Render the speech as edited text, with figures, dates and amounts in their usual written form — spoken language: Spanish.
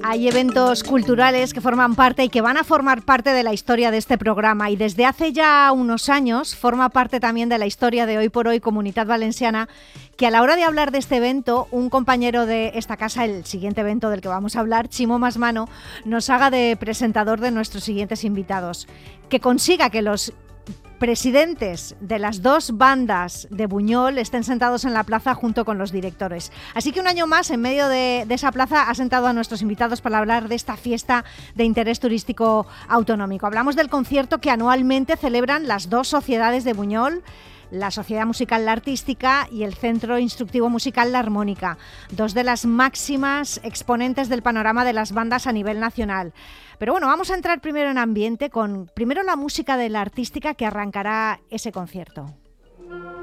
Hay eventos culturales que forman parte y que van a formar parte de la historia de este programa, y desde hace ya unos años forma parte también de la historia de Hoy por Hoy Comunitat Valenciana, que a la hora de hablar de este evento, un compañero de esta casa, el siguiente evento del que vamos a hablar, Chimo Masmano, nos haga de presentador de nuestros siguientes invitados, que consiga que los presidentes de las dos bandas de Buñol estén sentados en la plaza junto con los directores. Así que un año más, en medio de esa plaza, ha sentado a nuestros invitados para hablar de esta fiesta de interés turístico autonómico. Hablamos del concierto que anualmente celebran las dos sociedades de Buñol, la Sociedad Musical La Artística y el Centro Instructivo Musical La Armónica, dos de las máximas exponentes del panorama de las bandas a nivel nacional. Pero bueno, vamos a entrar primero en ambiente con primero la música de La Artística, que arrancará ese concierto.